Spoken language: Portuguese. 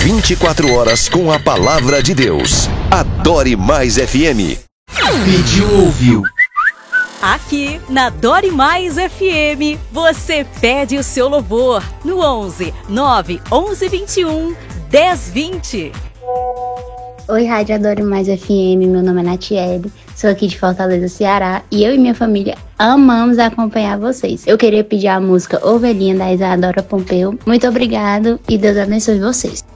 24 horas com a palavra de Deus. Adore Mais FM. Pediu, ouviu. Aqui na Adore Mais FM, você pede o seu louvor no 11 9 11 21 10 20. Oi, Rádio Adore Mais FM, meu nome é Natiele, sou aqui de Fortaleza, Ceará, e eu e minha família amamos acompanhar vocês. Eu queria pedir a música Ovelhinha da Isadora Pompeu. Muito obrigado e Deus abençoe vocês.